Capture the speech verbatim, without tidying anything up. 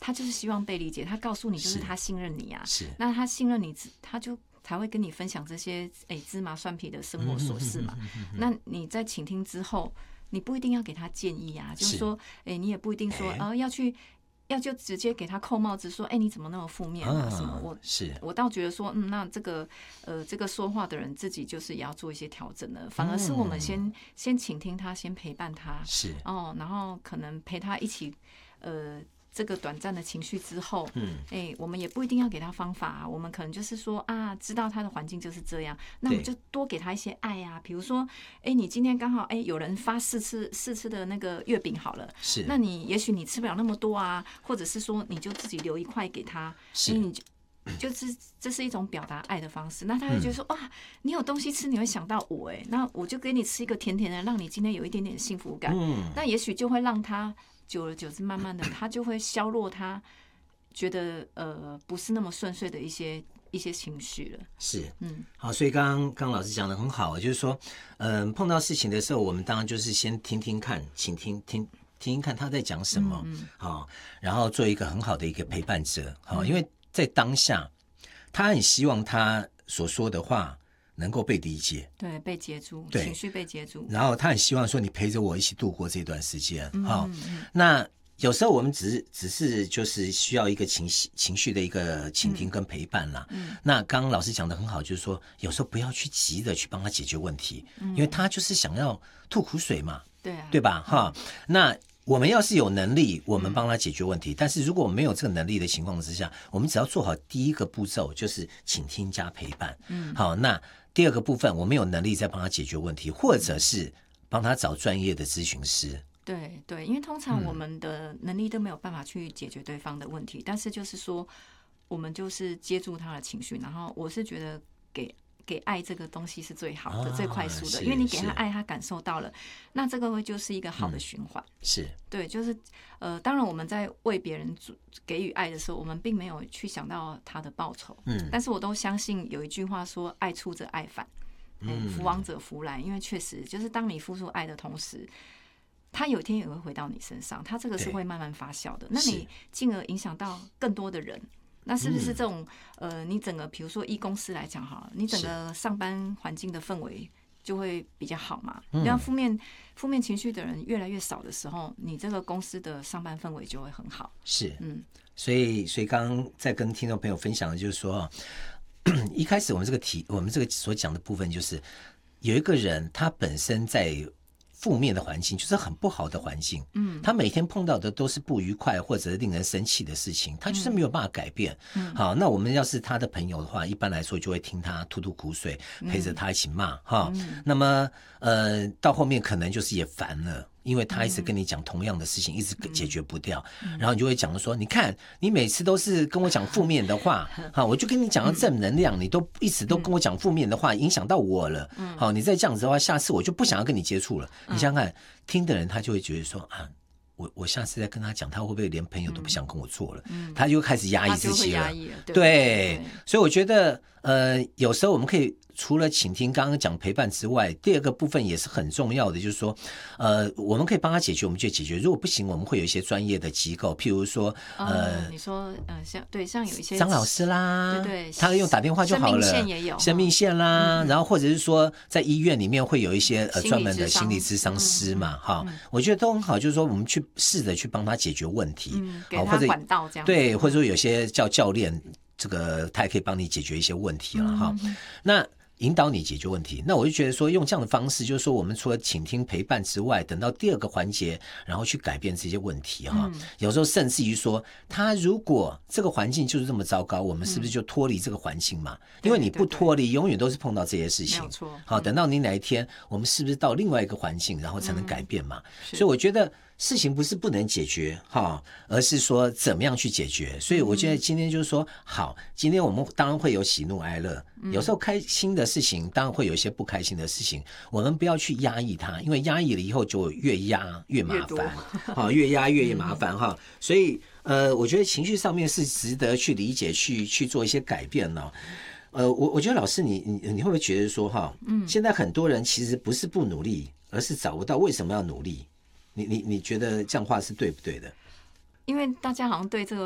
他就是希望被理解，他告诉你就是他信任你啊， 是， 那他信任你，他就才会跟你分享这些哎芝麻蒜皮的生活琐事嘛。那你在倾听之后，你不一定要给他建议啊，就是说，哎，你也不一定说呃要去。要就直接给他扣帽子说，哎、欸，你怎么那么负面啊？什么？我是我倒觉得说，嗯，那这个呃，这个说话的人自己就是也要做一些调整的。反而是我们先、嗯、先倾听他，先陪伴他， 是哦，然后可能陪他一起，呃。这个短暂的情绪之后，嗯，哎、欸，我们也不一定要给他方法啊，我们可能就是说啊，知道他的环境就是这样，那我们就多给他一些爱啊，比如说，哎、欸，你今天刚好哎、欸、有人发试吃试吃的那个月饼好了， 是， 那你也许你吃不了那么多啊，或者是说你就自己留一块给他，是，你就就是这是一种表达爱的方式，那他会觉得说、嗯、哇，你有东西吃，你会想到我哎，那我就给你吃一个甜甜的，让你今天有一点点幸福感，嗯，那也许就会让他。久而久之，慢慢的，他就会削弱他觉得呃不是那么顺遂的一些一些情绪了。 是，嗯，好，所以刚刚刚老师讲的很好，就是说，嗯、呃，碰到事情的时候，我们当然就是先听听看，请听听听听看他在讲什么，嗯，好、哦，然后做一个很好的一个陪伴者，好、哦，因为在当下，他很希望他所说的话。能够被理解， 对，被接住，情绪被接住， 然后他很希望说你陪着我一起度过这段时间，好、嗯嗯，那有时候我们只是只是就是需要一个情绪情绪的一个倾听跟陪伴啦。嗯，那刚刚老师讲的很好，就是说有时候不要去急的去帮他解决问题，嗯、因为他就是想要吐苦水嘛， 对啊， 对吧？哈、嗯，那。我们要是有能力，我们帮他解决问题。嗯、但是如果我们没有这个能力的情况之下，我们只要做好第一个步骤，就是倾听加陪伴。嗯，好，那第二个部分，我们有能力再帮他解决问题，或者是帮他找专业的咨询师。 对对，因为通常我们的能力都没有办法去解决对方的问题，嗯、但是就是说，我们就是接住他的情绪，然后我是觉得给。给爱这个东西是最好的、啊、最快速的，因为你给他爱，他感受到了，那这个会就是一个好的循环、嗯。 是， 对，就是呃，当然我们在为别人给予爱的时候，我们并没有去想到他的报酬，嗯，但是我都相信有一句话说“爱出则爱返”，嗯，福往者福来，因为确实就是当你付出爱的同时。他有一天也会回到你身上，他这个是会慢慢发酵的。那你进而影响到更多的人。那是不是这种、嗯、呃，你整个比如说以公司来讲哈，你整个上班环境的氛围就会比较好嘛？你要负面负面情绪的人越来越少的时候，你这个公司的上班氛围就会很好。 是，嗯，所以所以刚刚在跟听众朋友分享的就是说，一开始我们这个题，我们这个所讲的部分就是有一个人他本身在。负面的环境就是很不好的环境，嗯，他每天碰到的都是不愉快或者令人生气的事情，他就是没有办法改变。嗯，好，那我们要是他的朋友的话，一般来说就会听他吐吐苦水，陪着他一起骂，哈、嗯。那么，呃，到后面可能就是也烦了。因为他一直跟你讲同样的事情，嗯、一直解决不掉，嗯、然后你就会讲说，你看你每次都是跟我讲负面的话，好，我就跟你讲到正能量，嗯、你都一直都跟我讲负面的话，影响到我了，嗯、好，你再这样子的话，下次我就不想要跟你接触了。嗯、你想想看，听的人他就会觉得说啊。我我下次再跟他讲，他会不会连朋友都不想跟我做了？嗯、他就开始压抑自己了。 了对, 对, 对，所以我觉得，呃，有时候我们可以除了倾听，刚刚讲陪伴之外，第二个部分也是很重要的，就是说，呃，我们可以帮他解决，我们就解决；如果不行，我们会有一些专业的机构，譬如说，呃， 哦、你说，呃，像对，像有一些张老师啦， 对对， 他用打电话就好了， 生命线也有， 生命线啦，嗯、然后或者是说，在医院里面会有一些呃专门的心理咨商师嘛，哈、嗯嗯，我觉得都很好，就是说我们去。试着去帮他解决问题， 嗯，给他管道这样， 对，或者说有些叫教练，这个他也可以帮你解决一些问题了哈。嗯、那引导你解决问题，那我就觉得说用这样的方式，就是说我们除了倾听陪伴之外，等到第二个环节，然后去改变这些问题哈。嗯、有时候甚至于说，他如果这个环境就是这么糟糕，我们是不是就脱离这个环境嘛？嗯、因为你不脱离，永远都是碰到这些事情。 没有错。 好，等到你哪一天，我们是不是到另外一个环境，然后才能改变嘛？嗯、所以我觉得。事情不是不能解决哈，而是说怎么样去解决。所以我觉得今天就是说，好，今天我们当然会有喜怒哀乐，有时候开心的事情，当然会有一些不开心的事情，我们不要去压抑它，因为压抑了以后就越压越麻烦，好，越压越麻烦哈。所以呃，我觉得情绪上面是值得去理解，去去做一些改变呢。呃，我我觉得老师你你你会不会觉得说哈，嗯，现在很多人其实不是不努力，而是找不到为什么要努力。你你你觉得这样话是对不对的？ 因为大家好像对这个